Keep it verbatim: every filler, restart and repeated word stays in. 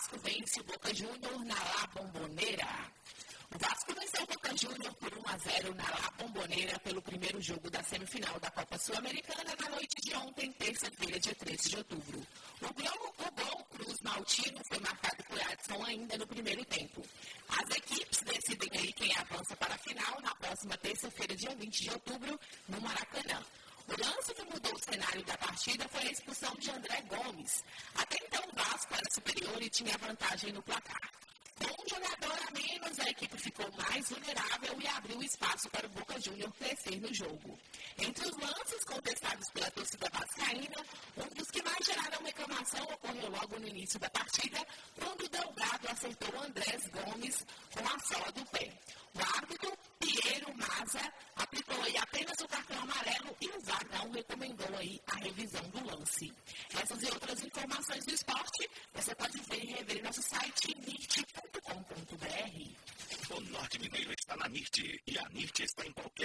Vasco vence o Boca Júnior na La Bombonera. O Vasco venceu o Boca Júnior por um a zero na La Bombonera pelo primeiro jogo da semifinal da Copa Sul-Americana na noite de ontem, terça-feira, dia treze de outubro. O gol, o gol Cruz Maltino foi marcado por Adson ainda no primeiro tempo. As equipes decidem aí quem avança para a final na próxima terça-feira, dia vinte de outubro, no Maracanã. O lance que mudou o cenário da partida foi a expulsão de André Gomes. Até então o Vasco era superior e tinha vantagem no placar. Com um jogador a menos, a equipe ficou mais vulnerável e abriu espaço para o Boca Júnior crescer no jogo. Entre os lances contestados pela torcida vascaína, um dos que mais geraram reclamação ocorreu logo no início da partida, quando o Delgado acertou Andrés Gomes com a sola do pé. O árbitro, Piero Maza, aplicou aí apenas o cartão amarelo e o V A R não recomendou aí a revisão do lance. Essas e outras informações do esporte, você pode ver e rever em nosso site nirt ponto com ponto br. O Norte Mineiro está na Nirt e a Nirt está em qualquer